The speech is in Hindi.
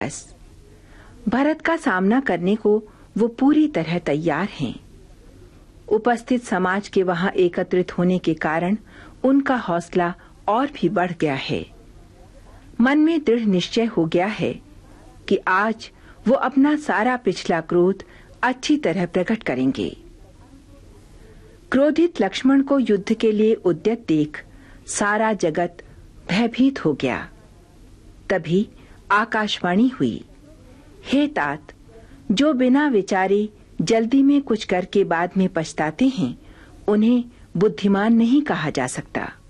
भरत का सामना करने को वो पूरी तरह तैयार हैं। उपस्थित समाज के वहां एकत्रित होने के कारण उनका हौसला और भी बढ़ गया है। मन में दृढ़ निश्चय हो गया है कि आज वो अपना सारा पिछला क्रोध अच्छी तरह प्रकट करेंगे। क्रोधित लक्ष्मण को युद्ध के लिए उद्यत देख सारा जगत भयभीत हो गया। तभी आकाशवाणी हुई, हे तात, जो बिना विचारे जल्दी में कुछ करके बाद में पछताते हैं, उन्हें बुद्धिमान नहीं कहा जा सकता।